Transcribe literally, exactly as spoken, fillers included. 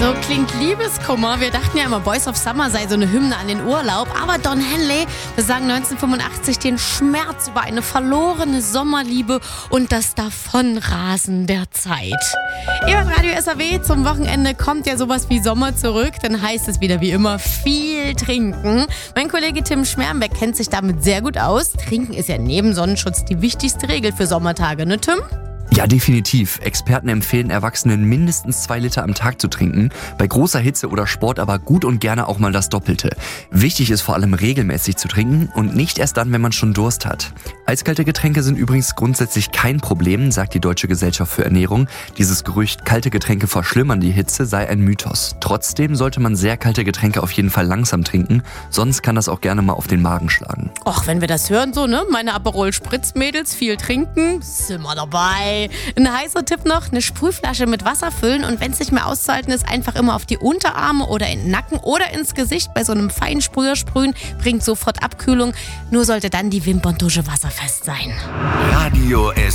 So klingt Liebeskummer. Wir dachten ja immer, Boys of Summer sei so eine Hymne an den Urlaub. Aber Don Henley besang neunzehnhundertfünfundachtzig den Schmerz über eine verlorene Sommerliebe und das Davonrasen der Zeit. Ihr hört Radio S A W. Zum Wochenende kommt ja sowas wie Sommer zurück. Dann heißt es wieder wie immer viel trinken. Mein Kollege Tim Schmermbeck kennt sich damit sehr gut aus. Trinken ist ja neben Sonnenschutz die wichtigste Regel für Sommertage, ne Tim? Ja, definitiv. Experten empfehlen Erwachsenen mindestens zwei Liter am Tag zu trinken. Bei großer Hitze oder Sport aber gut und gerne auch mal das Doppelte. Wichtig ist vor allem regelmäßig zu trinken und nicht erst dann, wenn man schon Durst hat. Eiskalte Getränke sind übrigens grundsätzlich kein Problem, sagt die Deutsche Gesellschaft für Ernährung. Dieses Gerücht, kalte Getränke verschlimmern die Hitze, sei ein Mythos. Trotzdem sollte man sehr kalte Getränke auf jeden Fall langsam trinken, sonst kann das auch gerne mal auf den Magen schlagen. Och, wenn wir das hören so, ne? Meine Aperol-Spritz-Mädels, viel trinken, sind wir dabei. Ein heißer Tipp noch, eine Sprühflasche mit Wasser füllen und wenn es nicht mehr auszuhalten ist, einfach immer auf die Unterarme oder in den Nacken oder ins Gesicht bei so einem Feinsprüher sprühen, bringt sofort Abkühlung. Nur sollte dann die Wimperntusche wasserfest sein. Radio S